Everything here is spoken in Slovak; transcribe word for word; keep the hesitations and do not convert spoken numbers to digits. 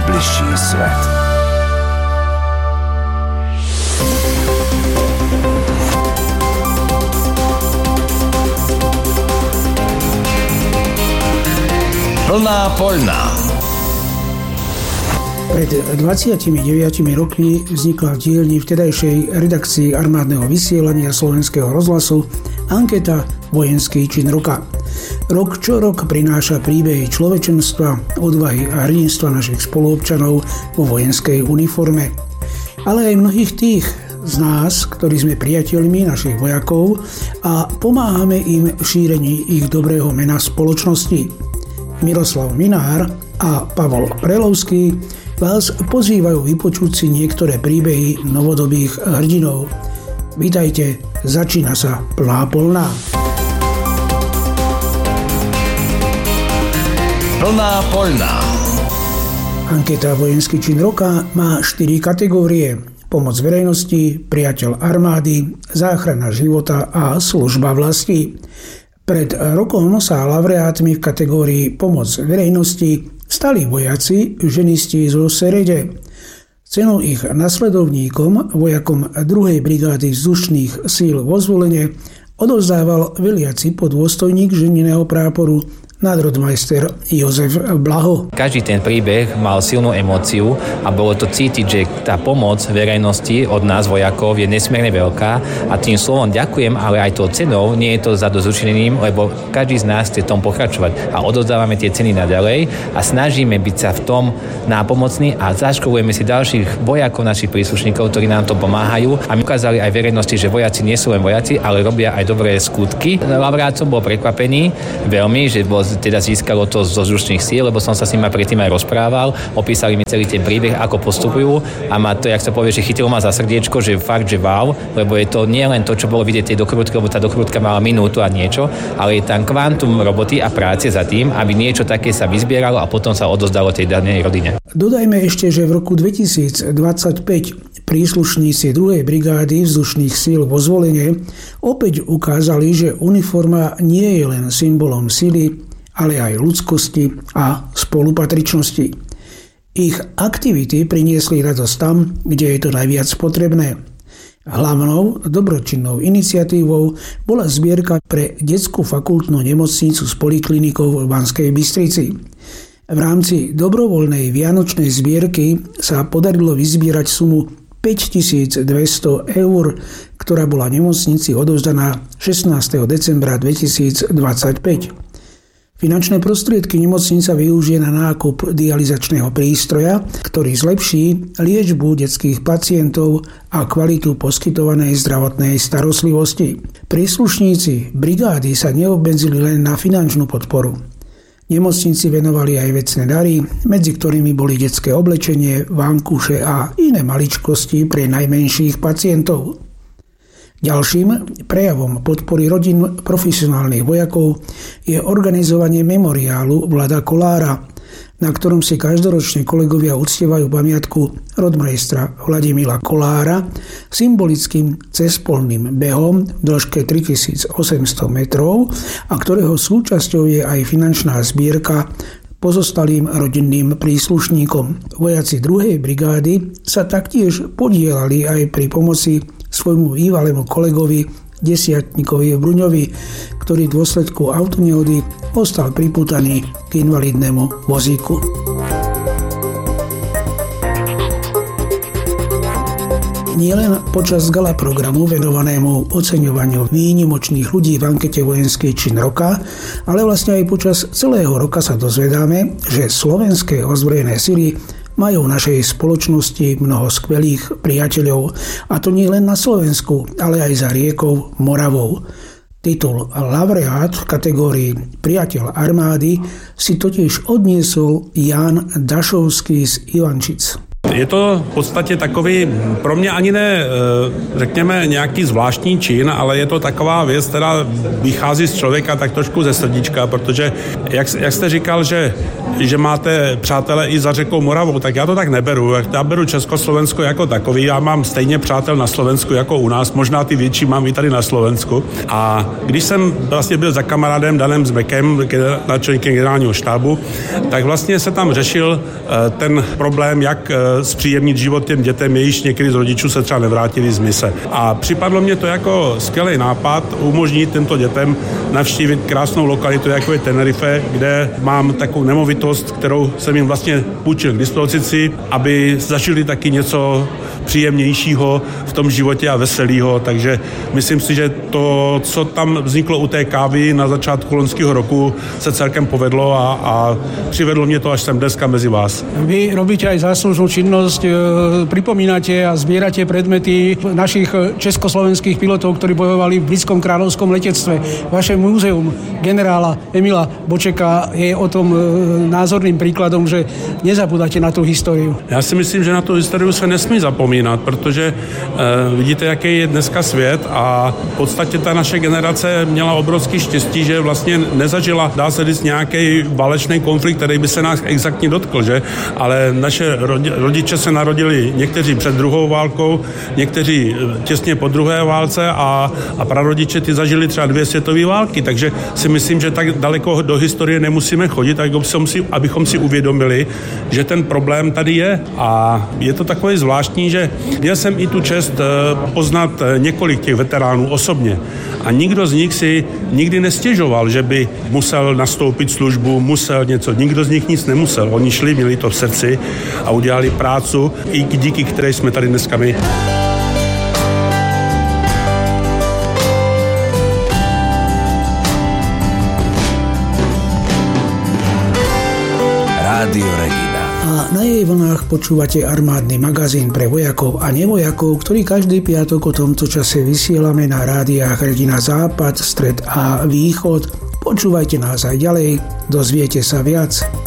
najbližší svet. Plná poľná. Pred dvadsiatimi deviatimi rokmi vznikla v dielni vtedajšej redakcii armádneho vysielania Slovenského rozhlasu anketa Vojenský čin roka. Rok čo rok prináša príbehy človečenstva, odvahy a hrdinstva našich spoluobčanov vo vojenskej uniforme. Ale aj mnohých tých z nás, ktorí sme priateľmi našich vojakov a pomáhame im v šírení ich dobrého mena v spoločnosti. Miroslav Minár a Pavol Prelovský vás pozývajú vypočuť si niektoré príbehy novodobých hrdinov. Vítajte, začína sa Plná poľná. Plná poľná. Anketa Vojenský čin roka má štyri kategórie: pomoc verejnosti, priateľ armády, záchrana života a služba vlasti. Pred rokom sa laureátmi v kategórii pomoc verejnosti stali vojaci, ženisti zo Serede. Cenu ich nasledovníkom, vojakom druhej brigády vzdušných síl vo Zvolene, odovzdával veliaci podôstojník ženinného práporu nadrodmajster Jozef Blaho. Každý ten príbeh mal silnú emóciu a bolo to cítiť, že tá pomoc verejnosti od nás vojakov je nesmierne veľká a tým slovom ďakujem, ale aj tou cenou nie je to za dosúčinením, lebo každý z nás chce tom pokračovať a odovzdávame tie ceny naďalej a snažíme byť sa v tom nápomocní a zaškolujeme si ďalších vojakov, našich príslušníkov, ktorí nám to pomáhajú a my ukázali aj verejnosti, že vojaci nie sú len vojaci, ale robia aj dobré skutky. Laureát som bol prekvapený veľmi, že bol teda získalo to zo vzdušných síl, lebo som sa s nimi predtým aj rozprával, opísali mi celý ten príbeh, ako postupujú a ma to, jak sa povie, že chytilo ma za srdiečko, že fakt, že wow, lebo je to nie len to, čo bolo vidieť tej dokrutky, lebo tá dokrutka mala minútu a niečo, ale je tam kvantum roboty a práce za tým, aby niečo také sa vyzbieralo a potom sa odozdalo tej danej rodine. Dodajme ešte, že v roku dvetisícdvadsaťpäť príslušníci druhej brigády vzdušných síl vo Zvolene opäť ukázali, že uniforma nie je len symbolom sily, ale aj ľudskosti a spolupatričnosti. Ich aktivity priniesli radosť tam, kde je to najviac potrebné. Hlavnou dobročinnou iniciatívou bola zbierka pre detskú fakultnú nemocnicu s poliklinikou v Banskej Bystrici. V rámci dobrovoľnej vianočnej zbierky sa podarilo vyzbierať sumu päťtisícdvesto eur, ktorá bola nemocnici odovzdaná šestnásteho decembra dvetisícdvadsaťpäť. Finančné prostriedky nemocnica využije na nákup dializačného prístroja, ktorý zlepší liečbu detských pacientov a kvalitu poskytovanej zdravotnej starostlivosti. Príslušníci brigády sa neobmedzili len na finančnú podporu. Nemocnici venovali aj vecné dary, medzi ktorými boli detské oblečenie, vankúše a iné maličkosti pre najmenších pacientov. Ďalším prejavom podpory rodín profesionálnych vojakov je organizovanie memoriálu Vlada Kolára, na ktorom si každoročne kolegovia uctievajú pamiatku rodmajstra Vladimíra Kolára symbolickým cespolným behom v dĺžke tritisícosemsto metrov a ktorého súčasťou je aj finančná zbierka pozostalým rodinným príslušníkom. Vojaci druhej brigády sa taktiež podieľali aj pri pomoci svojmu bývalému kolegovi desiatnikovi Bruňovi, ktorý v dôsledku autonehody ostal pripútaný k invalidnému vozíku. Nielen počas gala programu venovanému oceňovaniu výnimočných ľudí v ankete Vojenský čin roka, ale vlastne aj počas celého roka sa dozvedáme, že slovenské ozbrojené sily majú v našej spoločnosti mnoho skvelých priateľov, a to nie len na Slovensku, ale aj za riekou Moravou. Titul laureát v kategórii priateľ armády si totiž odniesol Ján Dašovský z Ivančic. Je to v podstatě takový, pro mě ani ne, řekněme, nějaký zvláštní čin, ale je to taková věc, která vychází z člověka tak trošku ze srdíčka, protože, jak, jak jste říkal, že, že máte přátele i za řekou Moravou, tak já to tak neberu. Já beru Československo jako takový, já mám stejně přátel na Slovensku jako u nás, možná ty větší mám i tady na Slovensku. A když jsem vlastně byl za kamarádem Danem Zbekem, náčelníkem generálního štábu, tak vlastně se tam řešil ten problém, jak zpříjemnit život těm dětem, jejichž některý z rodičů se třeba nevrátili z mise. A připadlo mě to jako skvělý nápad umožnit těmto dětem navštívit krásnou lokalitu, jako je Tenerife, kde mám takovou nemovitost, kterou jsem jim vlastně půjčil k dispozici, aby zažili taky něco příjemnějšího v tom životě a veselého. Takže myslím si, že to, co tam vzniklo u té kávy na začátku loňského roku, se celkem povedlo a, a přivedlo mě to až sem dneska mezi vás. Vy robíte aj záslužnú činnosť, pripomínate a zbierate predmety našich československých pilotov, ktorí bojovali v britskom kráľovskom letectve. Vaše múzeum generála Emila Bočeka je o tom názorným príkladom, že nezabúdate na tú históriu. Já si myslím, že na tu historii se nesmí zapomínat, protože e, vidíte, jaký je dneska svět a v podstatě ta naše generace měla obrovský štěstí, že vlastně nezažila, dá se říct, nějaký válečný konflikt, který by se nás exaktně dotkl, že? Ale naše rodiče se narodili někteří před druhou válkou, někteří těsně po druhé válce a, a prarodiče ty zažili třeba dvě světové války, takže si myslím, že tak daleko do historie nemusíme chodit, abychom si, abychom si uvědomili, že ten problém tady je a je to takový zvláštní, že měl jsem i tu čest poznat několik těch veteránů osobně a nikdo z nich si nikdy nestěžoval, že by musel nastoupit službu, musel něco, nikdo z nich nic nemusel, oni šli, měli to v srdci a udělali prácu, i díky které jsme tady dneska my. Rádio Regina. A na jej vlnách počúvate armádny magazín pre vojakov a nevojakov, ktorý každý piatok o tomto čase vysielame na rádiách Regina Západ, Stred a Východ. Počúvajte nás aj ďalej, dozviete sa viac.